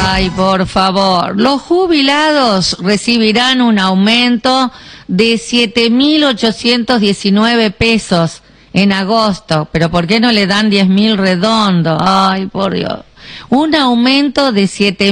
Ay, por favor. Los jubilados recibirán un aumento de 7.819 pesos en agosto. Pero ¿por qué no le dan 10.000 redondo? Ay, por Dios. Un aumento de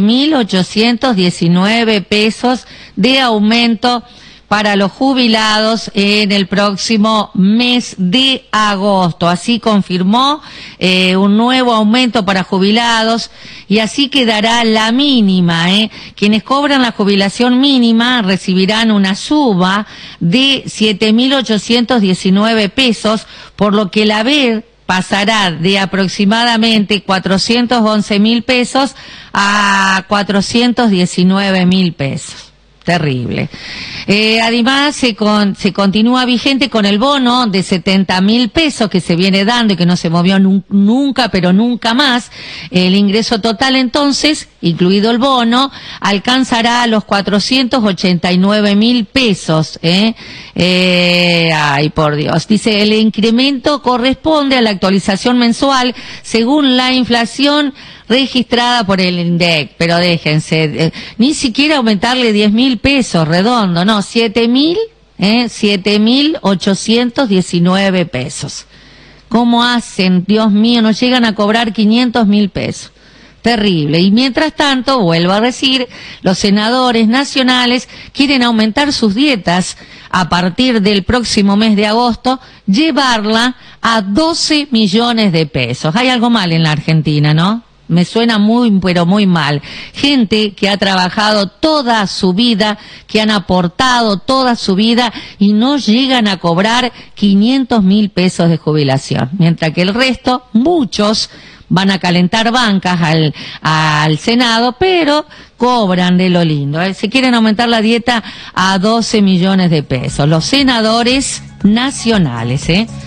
7.819 pesos de aumento para los jubilados en el próximo mes de agosto. Así confirmó un nuevo aumento para jubilados y así quedará la mínima. Quienes cobran la jubilación mínima recibirán una suba de 7.819 pesos, por lo que la haber pasará de aproximadamente 411.000 pesos a 419.000 pesos. Terrible. Además, se continúa vigente con el bono de 70.000 pesos que se viene dando y que no se movió nunca, pero nunca más. El ingreso total, entonces, incluido el bono, alcanzará los 489.000 pesos. Ay, por Dios. Dice, el incremento corresponde a la actualización mensual según la inflación registrada por el INDEC, pero déjense, ni siquiera aumentarle 10.000 pesos redondo, no, 7.819 pesos. ¿Cómo hacen? Dios mío, no llegan a cobrar 500.000 pesos. Terrible. Y mientras tanto, vuelvo a decir, los senadores nacionales quieren aumentar sus dietas a partir del próximo mes de agosto, llevarla a 12 millones de pesos. Hay algo mal en la Argentina, ¿no? Me suena muy, pero muy mal. Gente que ha trabajado toda su vida, que han aportado toda su vida y no llegan a cobrar 500.000 pesos de jubilación. Mientras que el resto, muchos, van a calentar bancas al Senado, pero cobran de lo lindo. Se quieren aumentar la dieta a 12 millones de pesos. Los senadores nacionales,